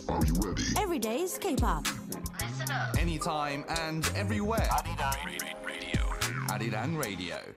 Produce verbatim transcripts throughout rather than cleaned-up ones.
Are you ready? Every day's K-pop. Listen up. Anytime and everywhere. Arirang Radio. Arirang Radio.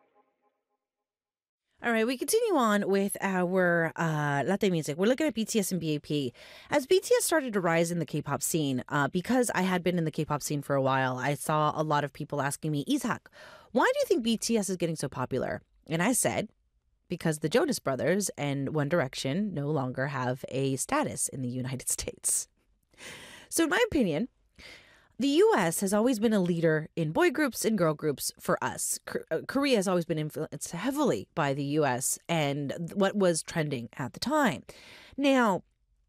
All right, we continue on with our uh, latte music. We're looking at B T S and B A P. As B T S started to rise in the K-pop scene, uh, because I had been in the K-pop scene for a while, I saw a lot of people asking me, Ishak, why do you think B T S is getting so popular? And I said, because the Jonas Brothers and One Direction no longer have a status in the United States. So in my opinion, the U S has always been a leader in boy groups and girl groups for us. Korea has always been influenced heavily by the U S and what was trending at the time. Now,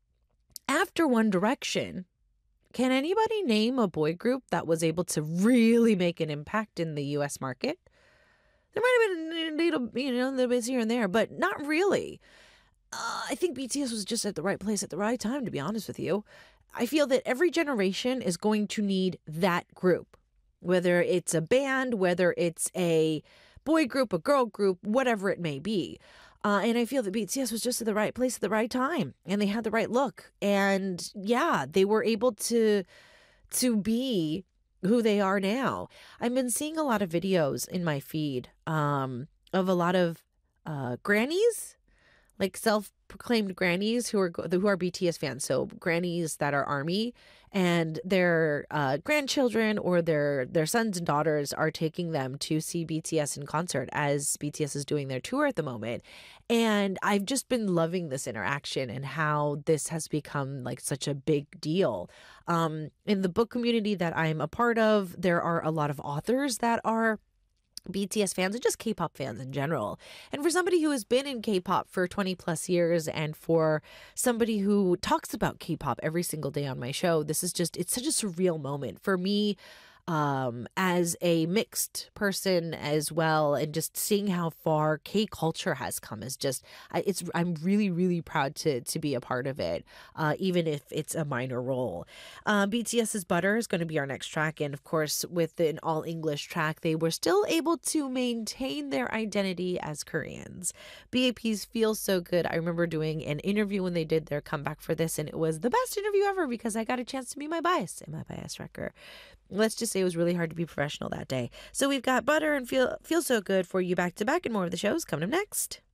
after One Direction, can anybody name a boy group that was able to really make an impact in the U S market? There might have been a little, you know, a little bit here and there, but not really. Uh, I think B T S was just at the right place at the right time, to be honest with you. I feel that every generation is going to need that group, whether it's a band, whether it's a boy group, a girl group, whatever it may be. Uh, and I feel that B T S was just at the right place at the right time, and they had the right look. And yeah, they were able to to be who they are now. I've been seeing a lot of videos in my feed um, of a lot of uh, grannies, like self-proclaimed grannies who are who are B T S fans. So grannies that are ARMY, and their uh, grandchildren or their their sons and daughters are taking them to see B T S in concert as B T S is doing their tour at the moment. And I've just been loving this interaction and how this has become like such a big deal. Um, in the book community that I'm a part of, there are a lot of authors that are B T S fans and just K-pop fans in general. And for somebody who has been in K-pop for twenty plus years, and for somebody who talks about K-pop every single day on my show, this is just, it's such a surreal moment for me um, as a mixed person as well. And just seeing how far K-culture has come is just, I, it's, I'm really, really proud to, to be a part of it, uh, even if it's a minor role. Uh, BTS's Butter is going to be our next track. And of course, with an all English track, they were still able to maintain their identity as Koreans. B A P's Feels So Good. I remember doing an interview when they did their comeback for this, and it was the best interview ever because I got a chance to be my bias in my bias wrecker. Let's just say it was really hard to be professional that day. So we've got Butter and Feel Feel So Good for you back to back, and more of the shows coming up next.